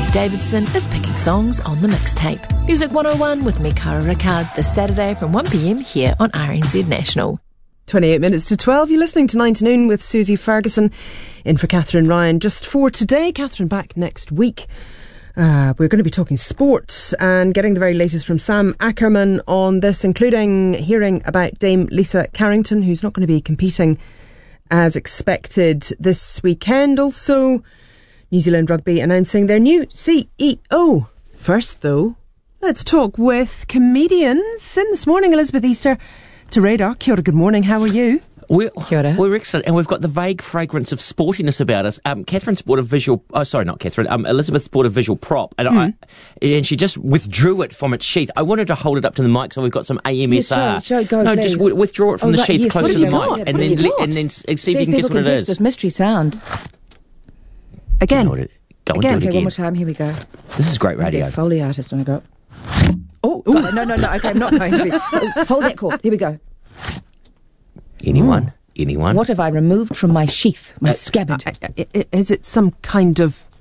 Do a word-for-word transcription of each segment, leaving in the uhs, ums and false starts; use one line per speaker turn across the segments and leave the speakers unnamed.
Pete Davidson is picking songs on the mixtape. Music one oh one with me, Cara Ricard, this Saturday from one p m here on R N Z National.
twenty-eight minutes to twelve, you're listening to nine to Noon with Susie Ferguson, in for Catherine Ryan. Just for today, Catherine back next week. Uh, we're going to be talking sports and getting the very latest from Sam Ackerman on this, including hearing about Dame Lisa Carrington, who's not going to be competing as expected this weekend. Also, New Zealand Rugby announcing their new C E O. First, though, let's talk with comedians. In this morning, Elizabeth Easter to Radar. Kia ora, good morning. How are you?
We're,
Kia ora.
We're excellent, and we've got the vague fragrance of sportiness about us. Um, Catherine's bought a visual... Oh, sorry, not Catherine. Um, Elizabeth's bought a visual prop, and, mm. I, and she just withdrew it from its sheath. I wanted to hold it up to the mic so we've got some A M S R.
Yes, show, show, go,
no,
please.
just w- withdraw it from
oh,
the
right,
sheath
yes,
close
what
to
have
the
you got?
mic, and
What
then,
have you
le-
got?
and then see if
See
you
if
can guess
people
what
can
it
guess
is.
this mystery sound.
Again.
Go and
Again,
do it
okay, one more
again.
time. Here we go.
This is great radio.
Okay, Foley artist when I go. Oh, God, no, no, no. Okay, I'm not going to be. Oh, hold that chord. Here we go.
Anyone?
Mm.
Anyone?
What have I removed from my sheath, my
Uh,
scabbard?
Uh, uh, uh, is it some kind of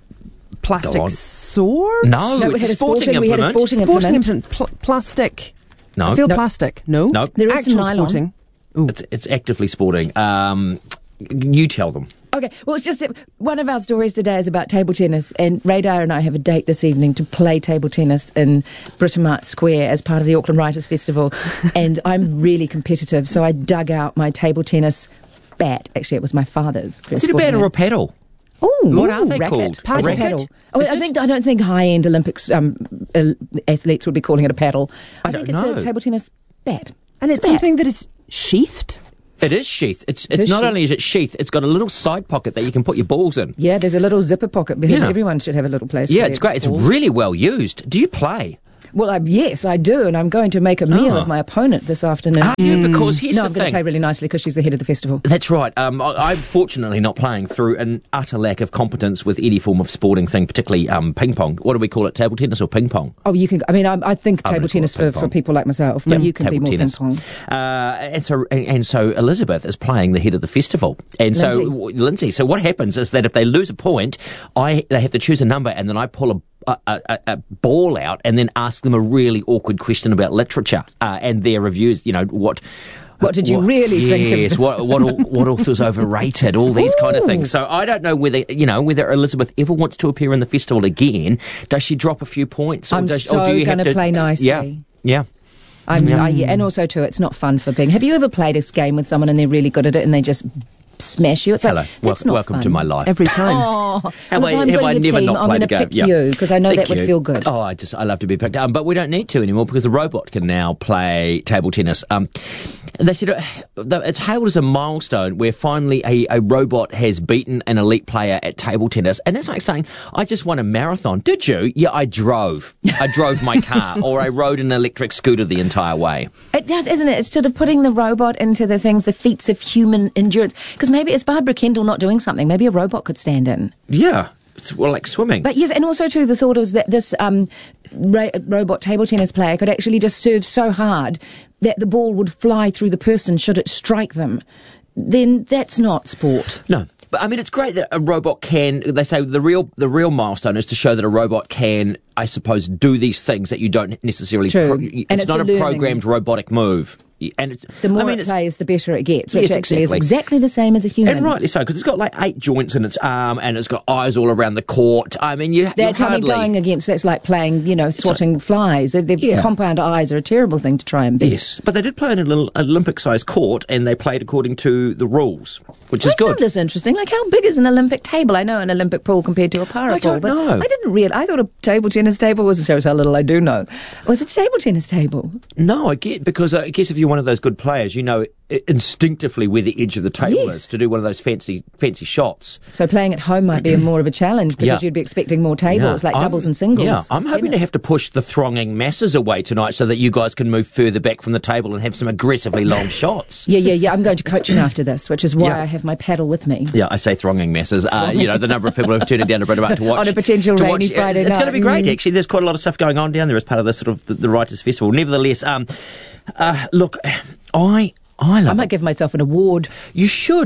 plastic
Go on.
sword?
No,
No, we
it's
had
a
a
sporting,
sporting- we had a
implement.
sporting
Sporting
implement.
implement. Pl- plastic.
No.
I feel
No.
plastic. No?
No.
There is some
Actual
nylon.
sporting. Ooh.
It's, it's actively sporting. Um, you tell them.
Okay, well, it's just that one of our stories today is about table tennis, and Radar and I have a date this evening to play table tennis in Britomart Square as part of the Auckland Writers' Festival, and I'm really competitive, so I dug out my table tennis bat. Actually, it was my father's.
Is it a bat or a paddle?
Oh,
What are they
racket.
called?
It's
A
a
racket?
paddle. Oh,
Is
I
it?
think I don't think high-end Olympics um, uh, athletes would be calling it a paddle. I,
I
think
don't
it's
know.
a table tennis bat.
And it's
a bat.
something that is sheathed?
It is sheath. It's it's
is
not
sheath.
only is it sheath, it's got a little side pocket that you can put your balls in.
Yeah, there's a little zipper pocket.
Yeah.
Everyone should have a little place.
Yeah,
for
it's
their
great. It's
balls.
really well used. Do you play?
Well, I, yes, I do, and I'm going to make a meal
Oh.
of my opponent this afternoon.
Are you? Because here's
no,
the
I'm going to
thing.
play really nicely because she's the head of the festival.
That's right. Um, I, I'm fortunately not playing through an utter lack of competence with any form of sporting thing, particularly um, ping pong. What do we call it? Table tennis or ping pong?
Oh, you can. I mean, I, I think
I'm
table
gonna call
tennis
it
for,
ping
for
pong.
people like myself, but
Yeah,
you can be
table
more
tennis.
ping pong.
Uh, and so and, and so Elizabeth is playing the head of the festival, and so
Lindsay.
w- Lindsay. So what happens is that if they lose a point, I they have to choose a number, and then I pull a. A, a, a ball out and then ask them a really awkward question about literature uh, and their reviews. You know what?
What did you really
yes,
think of-
Yes, what what au- what author's overrated? All these kind of things. So I don't know whether you know whether Elizabeth ever wants to appear in the festival again. Does she drop a few points? Or
I'm
does,
so
or do you have
gonna
to
play nicely.
Yeah, yeah.
I'm,
Yeah.
I, yeah, and also too, it's not fun for being. Have you ever played this game with someone and they're really good at it and they just smash you? It's
Hello,
like that's
welcome,
not
welcome
fun.
to my life.
Every time.
Oh,
Have
well,
I,
if I'm
have I
building a
never
team,
not
I'm
played
going
a
to
game?
pick
Yeah.
you because I know
Thank
that would
you.
feel good.
Oh, I just I love to be picked. Um, but we don't need to anymore because the robot can now play table tennis. Um, they said uh, it's hailed as a milestone where finally a, a robot has beaten an elite player at table tennis, and that's like saying I just won a marathon. Did you? Yeah, I drove. I drove my car, or I rode an electric scooter the entire way.
It does, isn't it? It's sort of putting the robot into the things, the feats of human endurance. Because maybe it's Barbara Kendall not doing something. Maybe a robot could stand in.
Yeah, it's well, like swimming.
But yes, and also too, the thought is that this um, ra- robot table tennis player could actually just serve so hard that the ball would fly through the person should it strike them. Then that's not sport.
No. But I mean, it's great that a robot can. They say the real the real milestone is to show that a robot can, I suppose, do these things that you don't necessarily.
True.
Pro-
And
it's,
it's
not
the
a
learning.
programmed robotic move. And it's,
The more
I mean,
it
it's,
plays, the better it gets, which
Yes,
actually
exactly.
is exactly the same as a human.
and rightly so, because it's got like eight joints in its arm, and it's got eyes all around the court. I mean, you.
That's
you
how
hardly,
they're going against. That's like playing, you know, swatting flies. Their
Yeah.
compound eyes are a terrible thing to try and beat.
Yes, but they did play in a little Olympic-sized court, and they played according to the rules, which is
I found
good.
this interesting. Like, how big is an Olympic table? I know an Olympic pool compared to a para
I
pool,
don't
but
know.
I didn't realize. I thought a table tennis table was. Shows how little I do know. Was it a table tennis table?
No, I get because uh, I guess if you're one of those good players, you know i- instinctively where the edge of the table
Yes.
is to do one of those fancy fancy shots.
So playing at home might be a more of a challenge because
Yeah.
you'd be expecting more tables, like
I'm-
doubles and singles.
Yeah, I'm hoping to
tennis.
have to push the thronging masses away tonight so that you guys can move further back from the table and have some aggressively long shots.
Yeah, yeah, yeah. I'm going to coaching after this, which is why
Yeah.
I have my paddle with me.
Yeah, I say thronging masses. Uh, you know, the number of people who've turned down to Britomart to watch.
On a potential
to
rainy
watch,
Friday
It's, it's going to
night.
be great,
Mm.
actually. There's quite a lot of stuff going on down there as part of the sort of the, the Writers' Festival. Nevertheless, um, uh, look, I I love
I might
it.
give myself an award.
You should.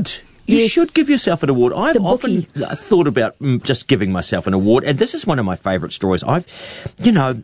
You
Yes.
should give yourself an award. I've
The
often
bookie.
thought about mm, just giving myself an award, and this is one of my favourite stories. I've, you know,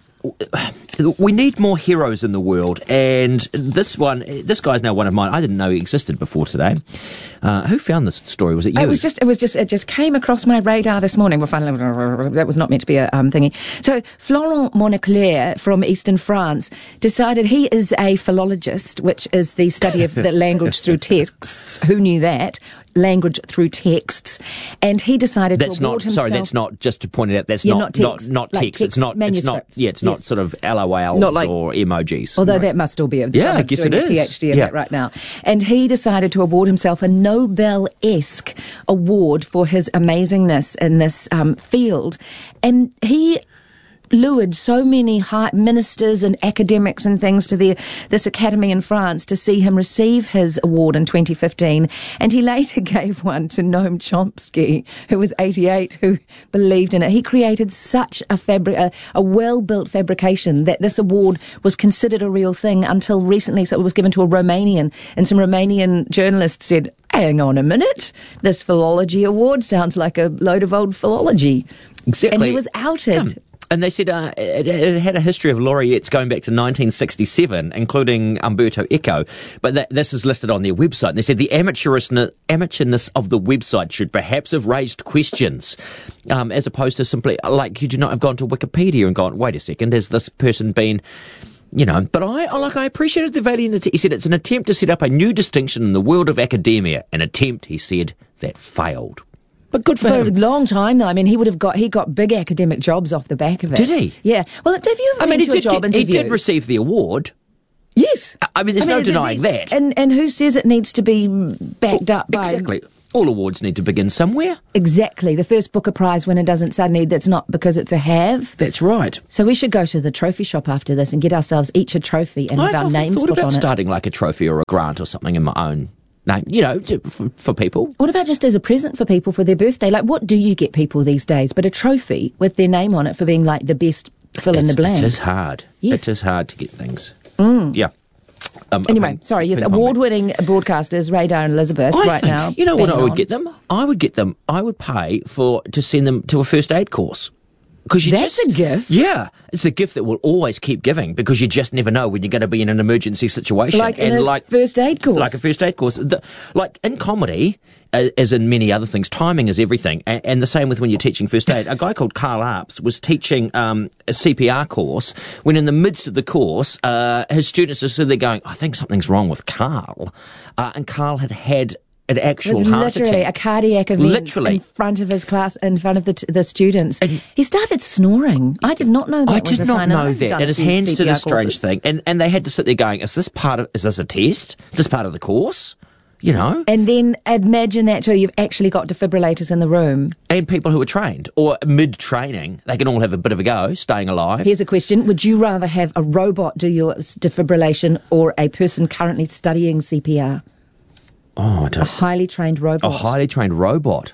we need more heroes in the world, and this one, this guy's now one of mine. I didn't know he existed before today. Uh, who found this story? Was it you?
It was just, it was just, it just came across my radar this morning. Well, finally, that was not meant to be a um, thingy. So, Florent Moneclair from Eastern France decided he is a philologist, which is the study of the language through texts. Who knew that? Language through texts, and he decided
That's
to award
not.
himself.
Sorry, that's not. Just to point it out, that's
Yeah,
not
not text,
not, not
like
text. It's
text
not. It's not.
manuscripts.
Yeah, it's not
Yes.
sort of L O Ls
Not like-
or emojis.
Although
Right.
that must all be a
Yeah, I
someone's
guess
doing
it
a
is.
PhD in
Yeah.
that right now. And he decided to award himself a Nobel-esque award for his amazingness in this um, field. And he lured so many high ministers and academics and things to the, this academy in France to see him receive his award in twenty fifteen. And he later gave one to Noam Chomsky, who was eighty-eight, who believed in it. He created such a fabric, a, a well-built fabrication that this award was considered a real thing until recently. So it was given to a Romanian, and some Romanian journalists said, hang on a minute, this philology award sounds like a load of old philology.
Exactly.
And he was outed.
Yeah. And they said uh, it, it had a history of laureates going back to nineteen sixty-seven, including Umberto Eco. But that, this is listed on their website. They said the amateurness, amateurness of the website should perhaps have raised questions, um, as opposed to simply, like, could you not have gone to Wikipedia and gone, wait a second, has this person been... You know, but I, I like I appreciated the valiant. He said it's an attempt to set up a new distinction in the world of academia. An attempt, he said, that failed. But good for,
For a
him.
long time, though. I mean, he would have got he got big academic jobs off the back of it.
Did he?
Yeah. Well, have you ever
I
been
mean, he
to a
did,
job
get, he
interview?
did receive the award.
Yes.
I mean, there's no
it-
denying
it's-
that.
And and who says it needs to be backed up by
Exactly. All awards need to begin somewhere.
exactly the first Booker Prize winner doesn't suddenly that's not because it's a have.
That's right.
So we should go to the trophy shop after this and get ourselves each a trophy and
I've
have our
often
names
thought
put
about
on it.
starting like a trophy or a grant or something in my own name, you know, to, for, for people.
What about just as a present for people for their birthday? Like, what do you get people these days? But a trophy with their name on it for being like the best fill in the
It's-
blank.
It is hard.
Yes.
It is hard to get things. Mm. Yeah. Um,
Anyway,
um,
sorry, yes,
ping pong me.
award-winning broadcasters, Radar and Elizabeth,
I
right
think,
now.
you know what I
bang
would
on.
get them? I would get them, I would pay for, to send them to a first aid course. Because you
That's
just,
a gift.
Yeah. It's a gift that will always keep giving because you just never know when you're going to be in an emergency situation.
Like in
and
a
like
first aid course.
Like a first aid course. The, like in comedy, uh, as in many other things, timing is everything. And, and the same with when you're teaching first aid. A guy called Carl Arps was teaching um, a C P R course when in the midst of the course, uh, his students are sitting there going, I think something's wrong with Carl. Uh, and Carl had had an
It
actual
was
heart
literally
attack.
a cardiac event
Literally.
in front of his class, in front of the, t- the students.
And-
he started snoring. I did not know that
I
was
did
a
not
sign.
know
I've
that.
done
And
a
his
few
hands
C
did
P
a
R
strange
courses.
thing. And, and they had to sit there going, is this part of, is this a test? Is this part of the course? You know?
And then imagine that too. You've actually got defibrillators in the room.
And people who are trained or mid-training, they can all have a bit of a go, staying alive.
Here's a question. Would you rather have a robot do your s- defibrillation or a person currently studying C P R?
Oh, I
A
don't,
highly trained
a
robot.
highly trained robot.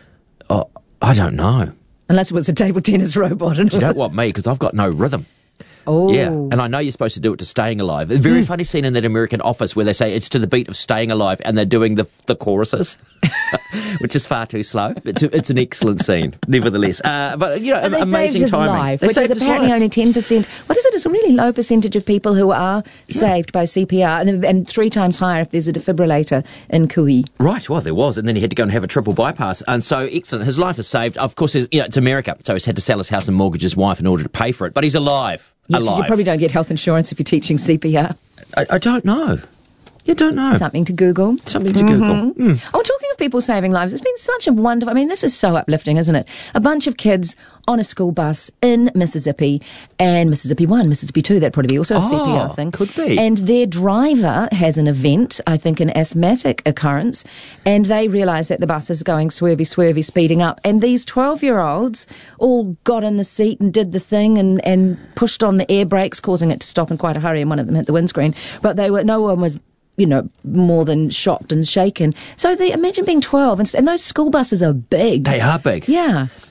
Oh, I don't know.
Unless it was a table tennis robot.
You don't want me because I've got no rhythm.
Oh.
Yeah, and I know you're supposed to do it to Staying Alive. A very funny scene in that American Office where they say it's to the beat of Staying Alive and they're doing the the choruses, which is far too slow. It's, a, it's an excellent scene, nevertheless. Uh, but, you know,
And they
amazing
saved his
timing.
life,
They
which
saved
is
his
apparently
life.
only ten percent. What is it? It's a really low percentage of people who are saved by C P R, and, and three times higher if there's a defibrillator in Kui.
Right, well, there was, and then he had to go and have a triple bypass. And so, excellent. His life is saved. Of course, you know, it's America, so he's had to sell his house and mortgage his wife in order to pay for it. But he's alive.
You,
alive.
you probably don't get health insurance if you're teaching C P R.
I, I don't know. You don't know.
Something to Google.
Something to Google. Mm.
Oh, talking of people saving lives, it's been such a wonderful... I mean, this is so uplifting, isn't it? A bunch of kids on a school bus in Mississippi, and Mississippi one, Mississippi two, that'd probably be also a C P R
Oh,
thing.
could be.
And their driver has an event, I think an asthmatic occurrence, and they realise that the bus is going swervy, swervy, speeding up. And these twelve-year-olds all got in the seat and did the thing and, and pushed on the air brakes, causing it to stop in quite a hurry, and one of them hit the windscreen. But they were no one was... you know, more than shocked and shaken. So they, imagine being twelve, and, and those school buses are big.
They are big.
Yeah.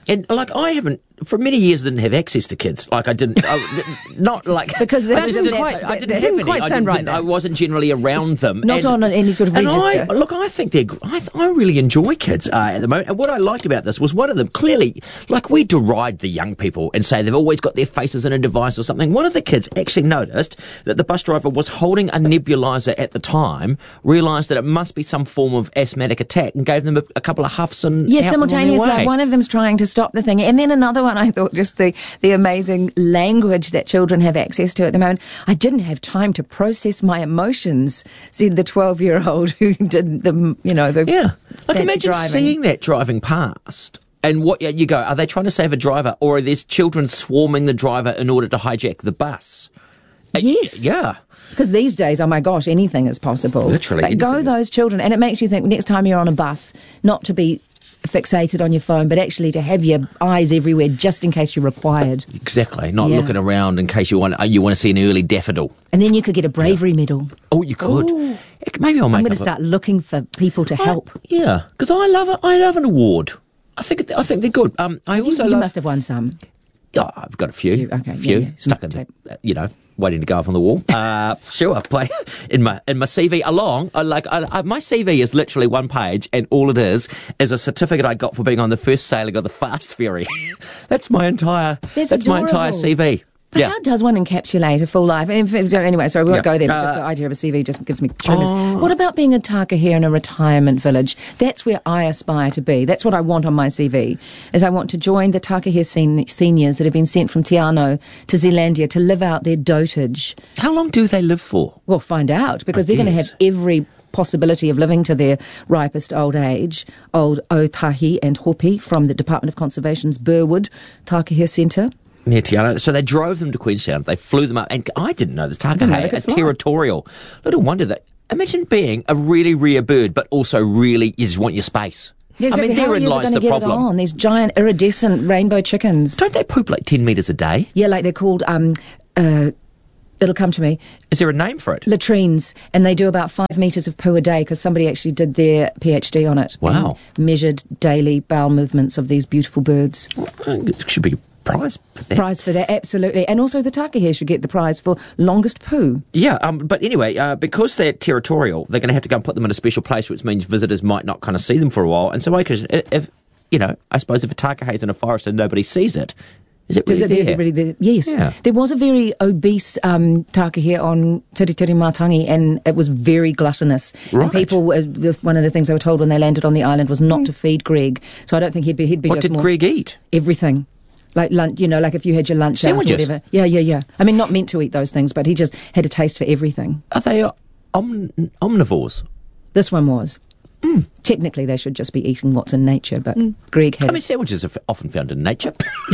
and like I haven't for many years didn't have access to kids. Like I didn't, I, not like
Because
I
that
just
didn't
didn't,
quite-
I didn't
that
have
didn't
any.
quite
I,
sound
didn't,
right there.
I wasn't generally around them.
Not
and,
on any sort of
and
register.
I, look, I think they're. I, th- I really enjoy kids uh, at the moment. And what I liked about this was one of them clearly, like we deride the young people and say they've always got their faces in a device or something. One of the kids actually noticed that the bus driver was holding a nebulizer at the time, realised that it must be some form of asthmatic attack, and gave them a, a couple of huffs and
Yes,
helped them on their
simultaneously.
way.
Like one of them's trying to stop the thing. And then another one, I thought, just the, the amazing language that children have access to at the moment. I didn't have time to process my emotions, said the twelve-year-old who did the, you know, the
Yeah. Like
fancy
imagine
driving.
seeing that driving past. And what you go, are they trying to save a driver, or are there children swarming the driver in order to hijack the bus? Uh,
Yes.
Yeah.
Because these days, oh my gosh, anything is possible.
Literally
But go
anything is-
those children, and it makes you think next time you're on a bus, not to be fixated on your phone, but actually to have your eyes everywhere just in case you're required.
Exactly. Not
Yeah.
looking around in case you want uh, you want to see an early daffodil.
And then you could get a bravery medal.
Oh, you could.
Ooh.
Heck, Maybe I'll make
I'm going
up
to
a-
start looking for people to
I-
help.
Yeah, because I love a, I love an award. I think it- I think they're good. Um, I
You,
also
you
love.
must have won some.
Oh, I've got a few.
Few, okay,
few
yeah, yeah.
stuck
Mm,
in the,
tape.
uh, you know, waiting to go up on the wall. Uh, sure, play in my in my C V along. I like I, I, my C V is literally one page, and all it is is a certificate I got for being on the first sailing of the Fast Ferry. That's my entire.
That's
that's my entire
adorable.
C V.
But
Yeah.
how does one encapsulate a full life? And if- Anyway, sorry, we won't
Yeah.
go there, but just
Uh,
the idea of a C V just gives me triggers.
Oh.
What about being a takahe in a retirement village? That's where I aspire to be. That's what I want on my C V, is I want to join the takahe sen- seniors that have been sent from Te Anau to Zealandia to live out their dotage.
How long do they live for?
We'll find out, because
I
they're going to
guess.
have every possibility of living to their ripest old age. Old Otahi and Hopi from the Department of Conservation's Burwood Takahe Centre.
Near Te Anau. So they drove them to Queenstown. They flew them up. And I didn't know this.
didn't know they
Takahe,
could
a
fly.
territorial. Little wonder that. Imagine being a really rare bird, but also really, you just want your space.
Yeah, exactly.
I mean,
How are
therein
you
lies
going
the
to get
problem.
it on? These giant iridescent rainbow chickens.
Don't they poop like ten metres a day?
Yeah, like they're called, um, uh, it'll come to me,
Is there a name for it?
latrines. And they do about five metres of poo a day because somebody actually did their PhD on it.
Wow.
And measured daily bowel movements of these beautiful birds.
It should be a prize for that.
Prize for that, absolutely. And also the takahe should get the prize for longest poo.
Yeah, um, but anyway, uh, because they're territorial, they're going to have to go and put them in a special place, which means visitors might not kind of see them for a while. And so, my question, if, if you know, I suppose if a takahe's in a forest and nobody sees it, is it
Does
really
it
there?
really there? Yes.
Yeah.
There was a very obese um, takahe on Tiritiri Matangi, and it was very gluttonous.
Right.
And people, uh, the- one of the things they were told when they landed on the island was not to feed Greg. So I don't think he'd be, he'd be
What
just
did
more
Greg eat?
everything. Like lunch, you know, like if you had your lunch out or
Sandwiches?
whatever. Yeah, yeah, yeah. I mean, not meant to eat those things, but he just had a taste for everything.
Are they uh, om- omnivores?
This one was. Technically, they should just be eating what's in nature, but Greg had.
I mean, sandwiches are f- often found in nature.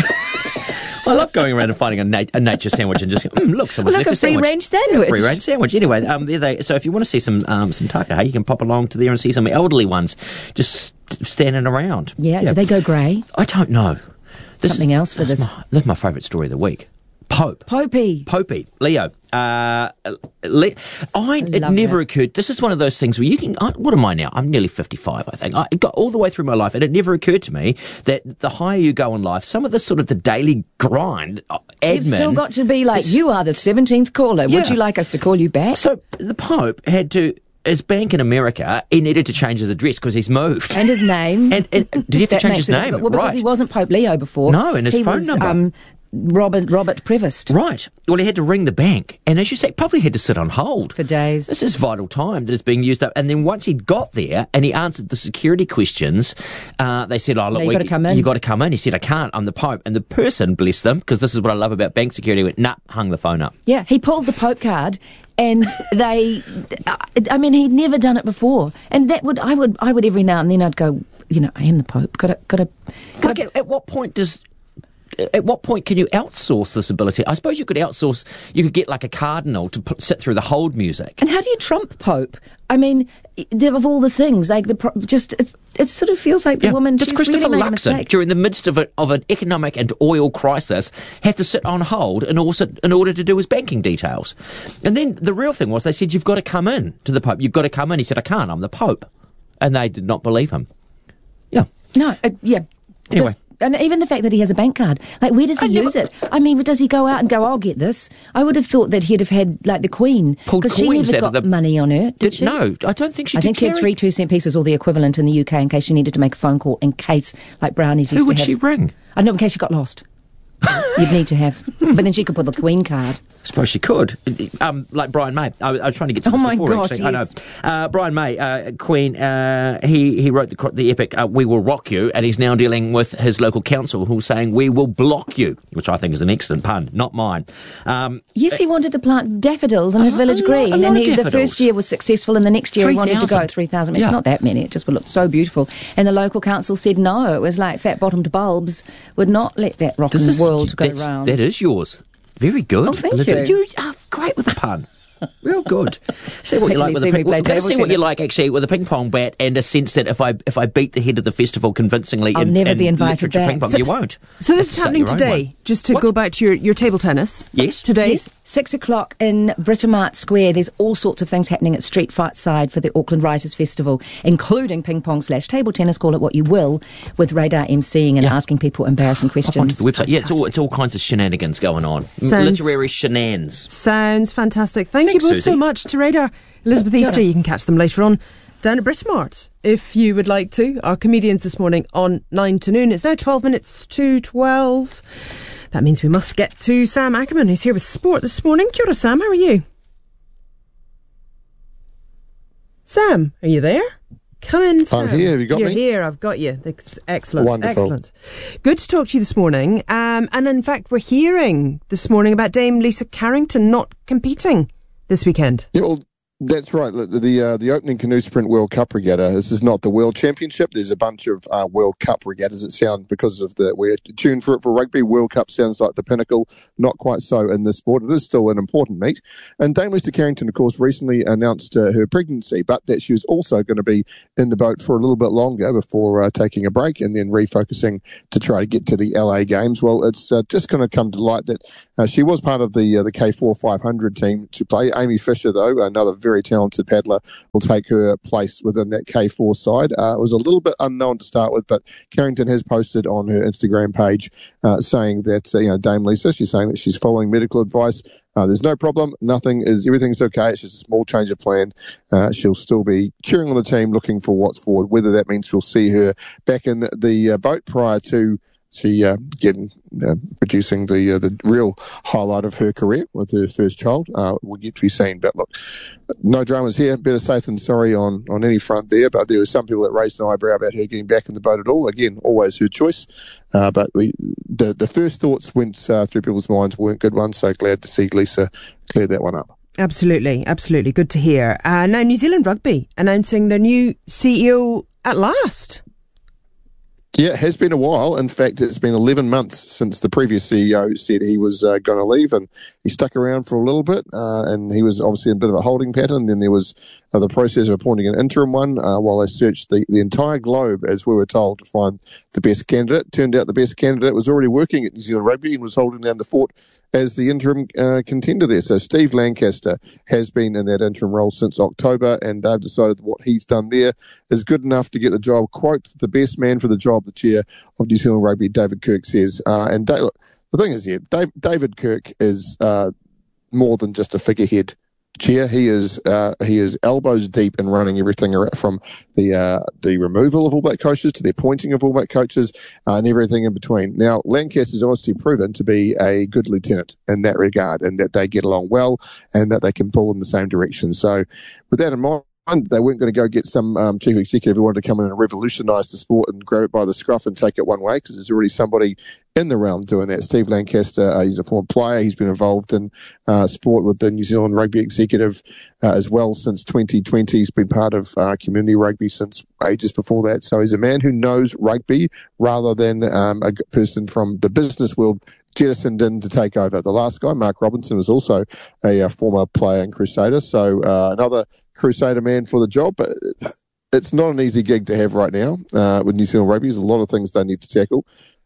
I love going around and finding a, nat- a nature sandwich and just mm, look, someone's
Look,
left
a
a sandwich.
free-range sandwich.
Free range sandwich. Anyway, um, there they. So if you want to see some um, some takahe, you can pop along to there and see some elderly ones just st- standing around.
yeah, do they go grey?
I don't know. This
Something
is-
else for
that's
this.
My, that's my favourite story of the week. Pope.
Popey.
Popey, Leo. Uh, Le- I, it
love
never
that.
occurred. This is one of those things where you can. I, what am I now? I'm nearly fifty-five, I think. I it got all the way through my life, and it never occurred to me that the higher you go in life, some of the sort of the daily grind, uh, admin.
You've still got to be like,
is-
you are the seventeenth caller.
Yeah.
Would you like us to call you back?
So the Pope had to. His bank in America, he needed to change his address because he's moved.
And his name.
And, and did he have to
That
change
makes
his
it
name?
difficult. Well, because
right.
he wasn't Pope Leo before.
No, and his
he
phone
was,
number.
Um, Robert Robert Prevost.
Right. Well, he had to ring the bank, and as you say, probably had to sit on hold
For days.
This is vital time that is being used up. And then once he got there and he answered the security questions, uh, they said, "Oh, look,
No, you
we-
gotta come in."
You got to come in." He said, "I can't. I'm the Pope." And the person, bless them, because this is what I love about bank security, went, "Nah," hung the phone up.
Yeah, he pulled the Pope card, and they. I mean, he'd never done it before, and that would I would I would every now and then I'd go, you know, I am the Pope. Got to got to.
Like, at, at what point does? At what point can you outsource this ability? I suppose you could outsource. You could get like a cardinal to put, sit through the hold music.
And how do you trump Pope? I mean, there- of all the things, like the pro- just it, it sort of feels like the
Yeah.
woman.
Does
she's
Christopher
really made a
Luxon,
mistake.
during the midst of, a, of an economic and oil crisis, have to sit on hold in, also, in order to do his banking details? And then the real thing was they said, "You've got to come in to the Pope. You've got to come in." He said, "I can't. I'm the Pope," and they did not believe him. Yeah.
No, uh, yeah.
Anyway.
Just And even the fact that he has a bank card. Like, where does he
I
use
never-
it? I mean, does he go out and go, I'll get this? I would have thought that he'd have had, like, the Queen.
Pulled
Because she
coins
never
out of
got
the-
money on her, did,
Did,
she?
no, I don't think she
I
did
think she had
carry-
three two-cent pieces or the equivalent in the U K in case she needed to make a phone call in case, like, brownies used
Who would
to have.
she ring?
I know, in case she got lost. You'd need to have. But then she could put the Queen card.
I suppose she could. Um, like Brian May. I, I was trying to get to
Oh
this
my
before,
gosh,
actually. I know.
yes.
Uh, Brian May, uh, Queen, uh, he, he wrote the, the epic uh, We Will Rock You, and he's now dealing with his local council who's saying, we will block you, which I think is an excellent pun, not mine. Um,
Yes, he wanted to plant daffodils in his
A
village
lot-
green,
a lot
and
of
he, the
daffodils.
first year was successful, and the next year he wanted to go
three thousand.
three thousand.
Yeah.
It's not that many; it just would look so beautiful. And the local council said no. It was like fat-bottomed bulbs would not let that rock
this
and
is,
world go
that's-
round.
That is yours. Very good.
Oh, thank
Elizabeth.
you.
You are great with a pun. Real good. See what you
Can
like
you
with
see
a
me
ping.
play
Well, can I
table
see what you
tennis?
like actually with a ping pong bat, and a sense that if I if I beat the head of the festival convincingly
I'll
in,
never
in
be invited
literature
back.
ping pong,
So-
you won't.
So this
Just
is
start
happening
your own
today,
one.
just to
What?
go back to your, your table tennis.
Yes.
Today?
Yes, six o'clock in Britomart Square. There's all sorts of things happening at Street Fight Side for the Auckland Writers Festival, including ping pong slash table tennis, call it what you will, with Radar emceeing and
Yeah.
asking people embarrassing
Hop onto
questions.
the website. Yeah, it's all it's all kinds of shenanigans going on. M-
Sounds-
Literary shenanigans.
Sounds fantastic. Thank
Thanks,
you both so
Susie.
much to Radar. Elizabeth Easter, you can catch them later on down at Britomart if you would like to. Our comedians this morning on nine to noon. It's now twelve minutes to twelve. That means we must get to Sam Ackerman, who's here with sport this morning. Kia ora, Sam. How are you? Sam, are you there? Come in, Sam.
I'm here. Have you got
You're
me?
here. I've got you. Ex- Excellent.
Wonderful.
Excellent. Good to talk to you this morning. Um, and in fact, we're hearing this morning about Dame Lisa Carrington not competing this weekend.
Yeah, well, that's right. The the, uh, the opening canoe sprint World Cup regatta. This is not the World Championship. There's a bunch of uh, World Cup regattas that sound, because of the we're tuned for it for rugby. World Cup sounds like the pinnacle. Not quite so in this sport. It is still an important meet. And Dame Lisa Carrington, of course, recently announced uh, her pregnancy, but that she was also going to be in the boat for a little bit longer before uh, taking a break and then refocusing to try to get to the L A Games. Well, it's uh, just going to come to light that uh, she was part of the uh, the K four five hundred team to play. Amy Fisher, though, another very talented paddler, will take her place within that K four side. Uh, it was a little bit unknown to start with, but Carrington has posted on her Instagram page uh, saying that, uh, you know, Dame Lisa, she's saying that she's following medical advice. Uh, there's no problem. Nothing is, everything's okay. It's just a small change of plan. Uh, she'll still be cheering on the team, looking for what's forward, whether that means we'll see her back in the, the uh, boat prior to she uh, getting uh, producing the uh, the real highlight of her career with her first child. Uh, we'll get to be seen. But look, no dramas here. Better safe than sorry on, on any front there. But there were some people that raised an eyebrow about her getting back in the boat at all. Again, always her choice. Uh, but we the the first thoughts went uh, through people's minds weren't good ones. So glad to see Lisa clear that one up.
Absolutely, absolutely. Good to hear. Uh, now, New Zealand Rugby announcing their new C E O at last.
Yeah, it has been a while. In fact, it's been eleven months since the previous C E O said he was uh, going to leave, and he stuck around for a little bit, uh, and he was obviously in a bit of a holding pattern. Then there was uh, the process of appointing an interim one uh, while they searched the, the entire globe, as we were told, to find the best candidate. Turned out the best candidate was already working at New Zealand Rugby and was holding down the fort as the interim uh, contender there. So Steve Lancaster has been in that interim role since October, and they've decided that what he's done there is good enough to get the job. Quote, the best man for the job, the chair of New Zealand Rugby, David Kirk, says. Uh, and da- the thing is, yeah, Dave, David Kirk is uh, more than just a figurehead chair. He is uh, he is elbows deep in running everything around, from the uh, the removal of All Black coaches to the appointing of All Black coaches uh, and everything in between. Now, Lancaster's obviously proven to be a good lieutenant in that regard, and that they get along well and that they can pull in the same direction. So with that in mind, they weren't going to go get some um, chief executive who wanted to come in and revolutionise the sport and grab it by the scruff and take it one way, because there's already somebody in the realm doing that. Steve Lancaster, uh, he's a former player. He's been involved in uh, sport with the New Zealand Rugby Executive uh, as well since twenty twenty. He's been part of uh, community rugby since ages before that. So he's a man who knows rugby rather than um, a g- person from the business world jettisoned in to take over. The last guy, Mark Robinson, was also a, a former player in Crusader. So uh, another Crusader man for the job, but it's not an easy gig to have right now uh, with New Zealand Rugby. There's a lot of things they need to tackle,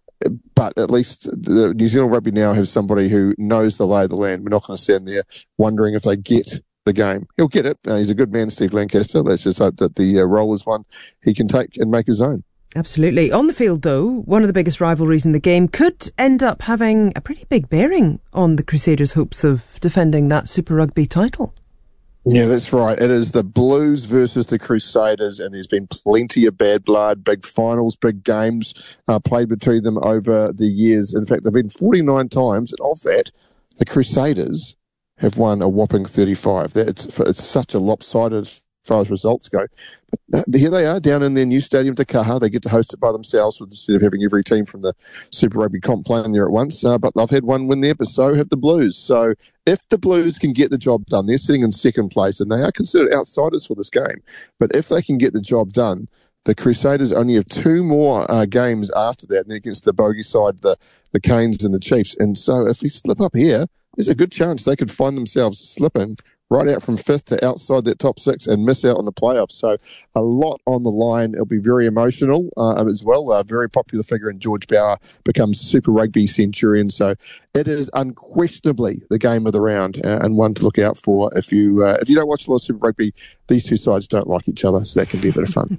but at least the New Zealand Rugby now have somebody who knows the lay of the land. We're not going to stand there wondering if they get the game. He'll get it. Uh, he's a good man, Steve Lancaster. Let's just hope that the uh, role is one he can take and make his own.
Absolutely. On the field, though, one of the biggest rivalries in the game could end up having a pretty big bearing on the Crusaders' hopes of defending that Super Rugby title.
Yeah, that's right. It is the Blues versus the Crusaders, and there's been plenty of bad blood, big finals, big games uh, played between them over the years. In fact, they've been forty-nine times, and of that, the Crusaders have won a whopping thirty-five. That it's, it's such a lopsided as far as results go. But here they are down in their new stadium, Te Kaha. They get to host it by themselves instead of having every team from the Super Rugby comp playing there at once. Uh, but they've had one win there, but so have the Blues. So if the Blues can get the job done, they're sitting in second place, and they are considered outsiders for this game. But if they can get the job done, the Crusaders only have two more uh, games after that, and they're against the bogey side, the, the Canes and the Chiefs. And so if we slip up here, there's a good chance they could find themselves slipping right out from fifth to outside that top six and miss out on the playoffs. So a lot on the line. It'll be very emotional uh, as well. A very popular figure in George Bower becomes Super Rugby Centurion. So it is unquestionably the game of the round uh, and one to look out for. If you uh, if you don't watch a lot of Super Rugby, these two sides don't like each other, so that can be a bit of fun.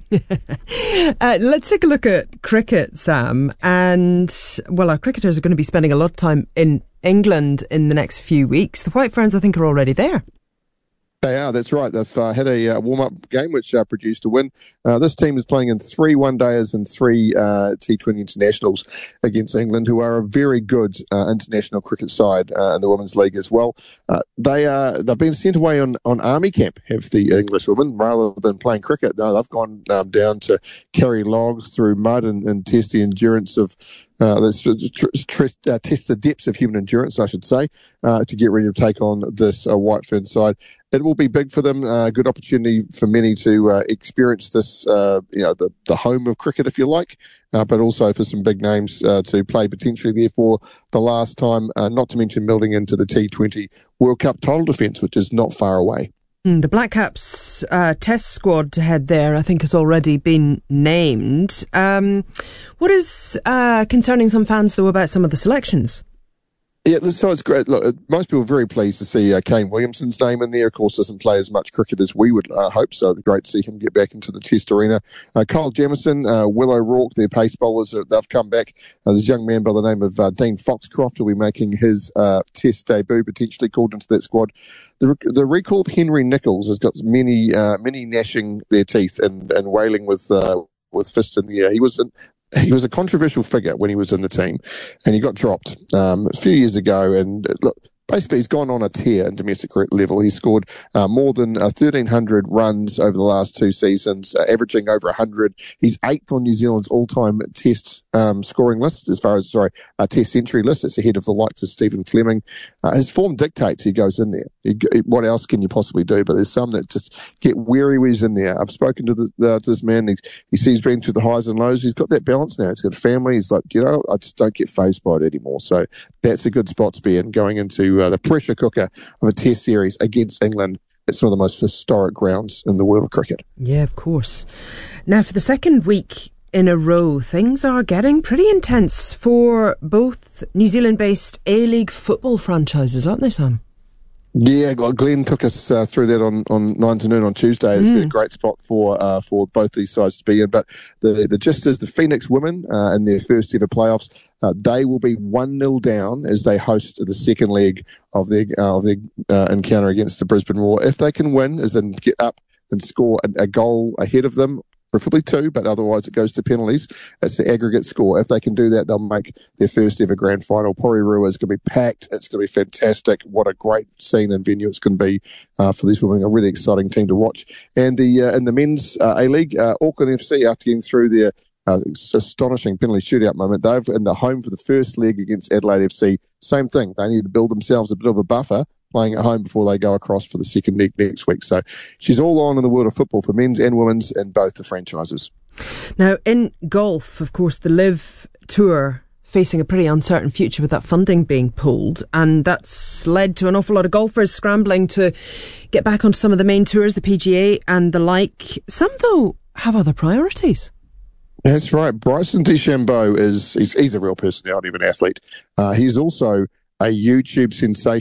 uh, let's take a look at cricket, Sam. And, well, our cricketers are going to be spending a lot of time in England in the next few weeks. The White Ferns, I think, are already there.
They are, that's right. They've uh, had a uh, warm-up game which uh, produced a win. Uh, this team is playing in three one-dayers and three uh, T twenty internationals against England, who are a very good uh, international cricket side uh, in the Women's League as well. Uh, they are, they've been sent away on, on army camp, have the English women, rather than playing cricket. No, they've gone um, down to carry logs through mud and, and test the endurance of Uh, let's tr- tr- uh, test the depths of human endurance, I should say, uh, to get ready to take on this uh, White Fern side. It will be big for them. A uh, good opportunity for many to uh, experience this, uh, you know, the, the home of cricket, if you like, uh, but also for some big names uh, to play potentially there for the last time, uh, not to mention building into the T twenty World Cup title defence, which is not far away.
Mm, the Black Caps uh, test squad to head there, I think, has already been named. Um, what is uh, concerning some fans, though, about some of the selections?
Yeah, so it's great. Look, most people are very pleased to see uh, Kane Williamson's name in there. Of course, doesn't play as much cricket as we would uh, hope, so it'd be great to see him get back into the Test arena. Uh, Kyle Jamieson, uh, Will O'Rourke, their pace bowlers, uh, they've come back. Uh, there's a young man by the name of uh, Dean Foxcroft will be making his uh, Test debut, potentially called into that squad. The, the recall of Henry Nicholls has got many, uh, many gnashing their teeth and, and wailing with uh, with fist in the air. He was an He was a controversial figure when he was in the team, and he got dropped um, a few years ago. And look, basically, he's gone on a tear in domestic cricket level. He scored uh, more than uh, thirteen hundred runs over the last two seasons, uh, averaging over one hundred. He's eighth on New Zealand's all-time Test um, scoring list, as far as, sorry, uh, Test century list. It's ahead of the likes of Stephen Fleming. Uh, his form dictates he goes in there. He, what else can you possibly do? But there's some that just get weary when he's in there. I've spoken to, the, uh, to this man. He, he sees he's been through the highs and lows. He's got that balance now. He's got a family. He's like, you know, I just don't get fazed by it anymore. So that's a good spot to be in going into uh, the pressure cooker of a Test series against England. It's one of the most historic grounds in the world of cricket.
Yeah, of course. Now, for the second week in a row, things are getting pretty intense for both New Zealand-based A-League football franchises, aren't they, Sam?
Yeah, Glenn took us uh, through that on, on nine to noon on Tuesday. It's mm. been a great spot for uh, for both these sides to be in. But the, the gist is the Phoenix women uh, in their first ever playoffs, uh, they will be one nil down as they host the second leg of their, uh, of their uh, encounter against the Brisbane Roar. If they can win, as in get up and score a, a goal ahead of them, preferably two, but otherwise it goes to penalties. It's the aggregate score. If they can do that, they'll make their first ever grand final. Porirua is going to be packed. It's going to be fantastic. What a great scene and venue it's going to be uh, for these women. A really exciting team to watch. And the uh, in the men's uh, A-League, uh, Auckland F C, after getting through their uh, astonishing penalty shootout moment, they've in the home for the first leg against Adelaide F C. Same thing. They need to build themselves a bit of a buffer playing at home before they go across for the second leg next week. So she's all on in the world of football for men's and women's in both the franchises.
Now, in golf, of course, the Live Tour facing a pretty uncertain future with that funding being pulled, and that's led to an awful lot of golfers scrambling to get back onto some of the main tours, the P G A and the like. Some, though, have other priorities.
That's right. Bryson DeChambeau is he's, he's a real personality of an athlete. Uh, he's also a YouTube sensation.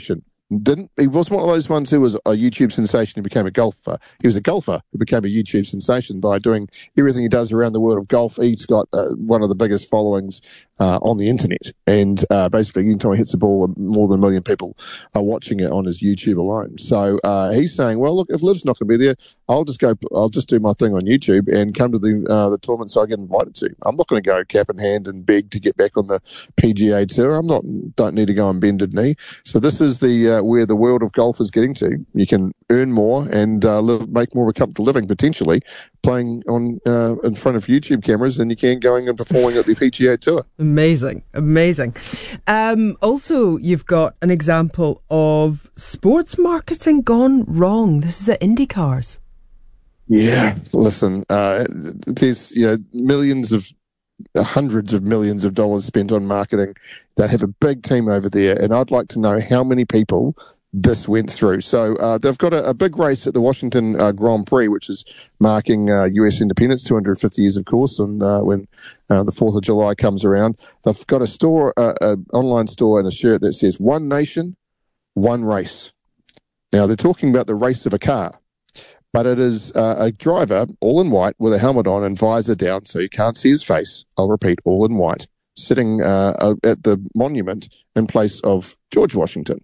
didn't. He wasn't one of those ones who was a YouTube sensation who became a golfer. He was a golfer who became a YouTube sensation by doing everything he does around the world of golf. He's got uh, one of the biggest followings uh, on the internet, and uh, basically, anytime he hits the ball, more than a million people are watching it on his YouTube alone. So uh, he's saying, "Well, look, if Liv's not going to be there, I'll just go. I'll just do my thing on YouTube and come to the uh, the tournaments I get invited to. I'm not going to go cap in hand and beg to get back on the P G A Tour. I'm not. Don't need to go on bended knee. So this is the uh, where the world of golf is getting to. You can earn more and uh, live, make more of a comfortable living potentially playing on uh, in front of YouTube cameras than you can going and performing at the P G A Tour."
Amazing, amazing. Um, also, you've got an example of sports marketing gone wrong. This is at IndyCars.
Yeah, listen, uh, there's you know millions of, hundreds of millions of dollars spent on marketing. They have a big team over there, and I'd like to know how many people this went through. So uh, they've got a, a big race at the Washington uh, Grand Prix, which is marking uh, U S independence, two hundred fifty years, of course, and uh, when uh, the fourth of July comes around. They've got a store, uh, an online store and a shirt that says, "One Nation, One Race." Now, they're talking about the race of a car, but it is uh, a driver, all in white, with a helmet on and visor down so you can't see his face. I'll repeat, all in white, sitting uh, at the monument in place of George Washington.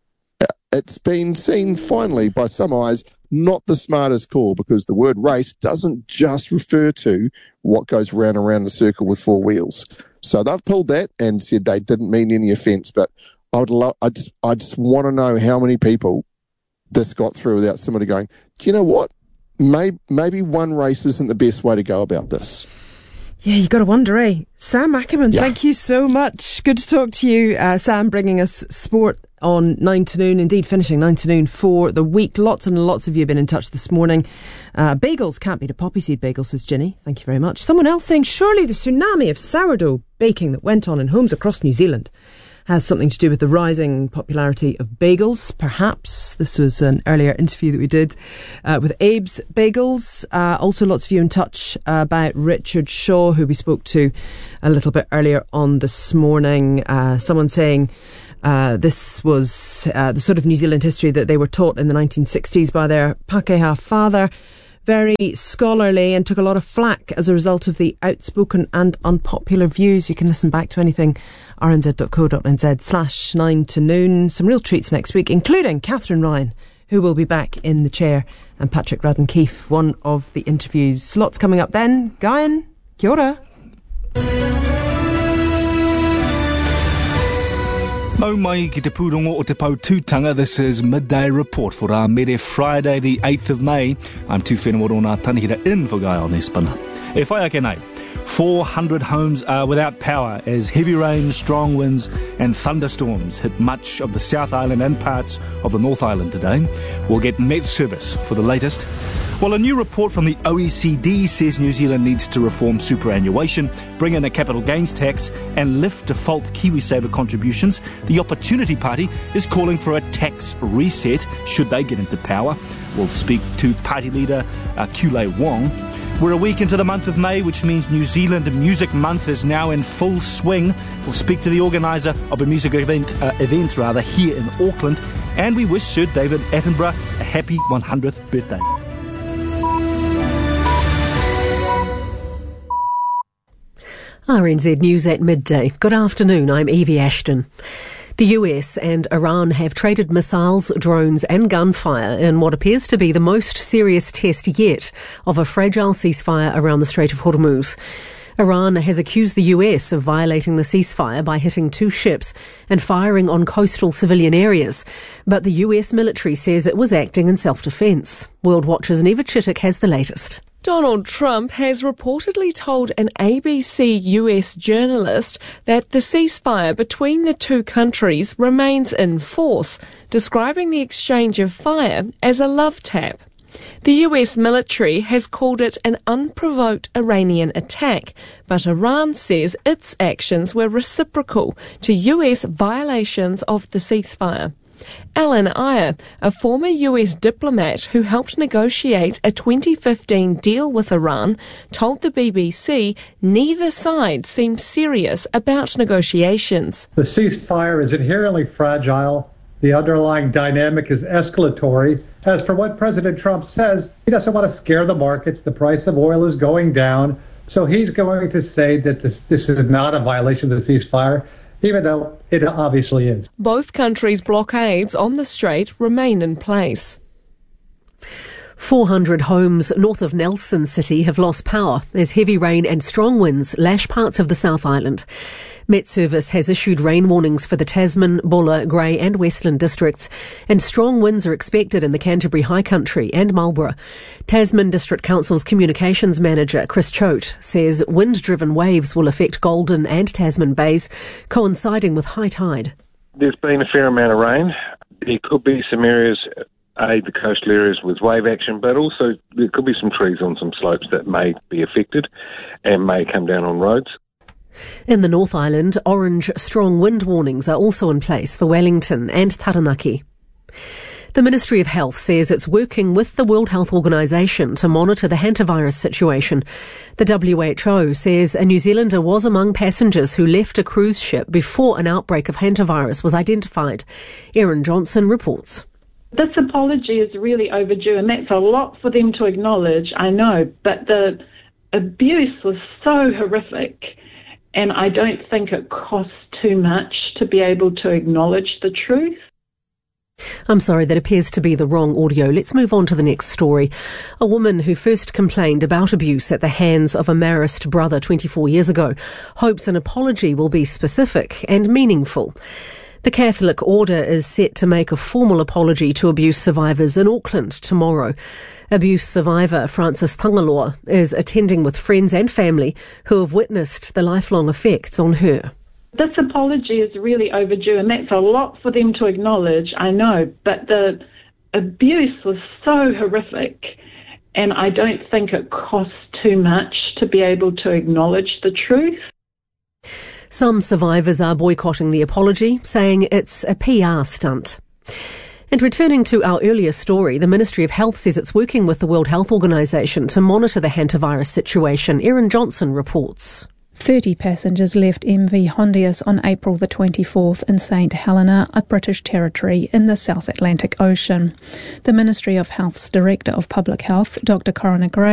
It's been seen, finally, by some eyes, not the smartest call, because the word race doesn't just refer to what goes round and round the circle with four wheels. So they've pulled that and said they didn't mean any offence, but I would love, I just, I just want to know how many people this got through without somebody going, "Do you know what? Maybe, maybe one race isn't the best way to go about this."
Yeah, you got to wonder, eh? Sam Ackerman,
Yeah.
Thank you so much. Good to talk to you. Uh, Sam bringing us sport on nine to noon, indeed finishing nine to noon for the week. Lots and lots of you have been in touch this morning. Uh, bagels can't beat a poppy seed bagel, says Ginny. Thank you very much. Someone else saying, surely the tsunami of sourdough baking that went on in homes across New Zealand has something to do with the rising popularity of bagels. Perhaps. This was an earlier interview that we did uh, with Abe's Bagels. Uh, also lots of you in touch uh, about Richard Shaw, who we spoke to a little bit earlier on this morning. Uh, someone saying uh, this was uh, the sort of New Zealand history that they were taught in the nineteen sixties by their Pākehā father. Very scholarly, and took a lot of flack as a result of the outspoken and unpopular views. You can listen back to anything r n z dot co dot n z slash nine to noon. Some real treats next week, including Catherine Ryan, who will be back in the chair, and Patrick Radden-Keefe, one of the interviews. Lots coming up then. Guyan, kia ora.
Mau mai ki te pūrongo o te Pautūtanga. This is Midday Report for our Mere Friday the eighth of May. I'm Tu Whenua Rona Tanihira in for Guy on Espana. E whai ake nei. four hundred homes are without power as heavy rain, strong winds and thunderstorms hit much of the South Island and parts of the North Island today. We'll get Met Service for the latest. Well, a new report from the O E C D says New Zealand needs to reform superannuation, bring in a capital gains tax and lift default KiwiSaver contributions. The Opportunity Party is calling for a tax reset should they get into power. We'll speak to party leader uh, Kulei Wong. We're a week into the month of May, which means New Zealand Music Month is now in full swing. We'll speak to the organiser of a music event, uh, event rather, here in Auckland. And we wish Sir David Attenborough a happy one hundredth birthday.
R N Z News at midday. Good afternoon, I'm Evie Ashton. The U S and Iran have traded missiles, drones and gunfire in what appears to be the most serious test yet of a fragile ceasefire around the Strait of Hormuz. Iran has accused the U S of violating the ceasefire by hitting two ships and firing on coastal civilian areas. But the U S military says it was acting in self-defense. World Watch's Neva Chittick has the latest.
Donald Trump has reportedly told an A B C U S journalist that the ceasefire between the two countries remains in force, describing the exchange of fire as a love tap. The U S military has called it an unprovoked Iranian attack, but Iran says its actions were reciprocal to U S violations of the ceasefire. Alan Iyer, a former U S diplomat who helped negotiate a twenty fifteen deal with Iran, told the B B C neither side seemed serious about negotiations.
The ceasefire is inherently fragile The underlying dynamic is escalatory. As for what President Trump says, he doesn't want to scare the markets. The price of oil is going down. So he's going to say that this, this is not a violation of the ceasefire, even though it obviously is.
Both countries' blockades on the strait remain in place.
four hundred homes north of Nelson City have lost power as heavy rain and strong winds lash parts of the South Island. Met Service has issued rain warnings for the Tasman, Buller, Grey and Westland districts, and strong winds are expected in the Canterbury High Country and Marlborough. Tasman District Council's communications manager, Chris Choate, says wind-driven waves will affect Golden and Tasman Bays, coinciding with high tide.
There's been a fair amount of rain. There could be some areas, A, the coastal areas with wave action, but also there could be some trees on some slopes that may be affected and may come down on roads.
In the North Island, orange strong wind warnings are also in place for Wellington and Taranaki. The Ministry of Health says it's working with the World Health Organization to monitor the hantavirus situation. The W H O says a New Zealander was among passengers who left a cruise ship before an outbreak of hantavirus was identified. Erin Johnson reports.
This apology is really overdue, and that's a lot for them to acknowledge, I know, but the abuse was so horrific, and I don't think it costs too much to be able to acknowledge the truth.
I'm sorry, that appears to be the wrong audio. Let's move on to the next story. A woman who first complained about abuse at the hands of a Marist brother twenty-four years ago hopes an apology will be specific and meaningful. The Catholic Order is set to make a formal apology to abuse survivors in Auckland tomorrow. Abuse survivor Frances Tangaloa is attending with friends and family who have witnessed the lifelong effects on her.
This apology is really overdue, and that's a lot for them to acknowledge, I know, but the abuse was so horrific, and I don't think it costs too much to be able to acknowledge the truth.
Some survivors are boycotting the apology, saying it's a P R stunt. And returning to our earlier story, the Ministry of Health says it's working with the World Health Organization to monitor the hantavirus situation. Erin Johnson reports.
thirty passengers left M V Hondius on April the twenty-fourth in Saint Helena, a British territory in the South Atlantic Ocean. The Ministry of Health's Director of Public Health, Doctor Coroner Gray,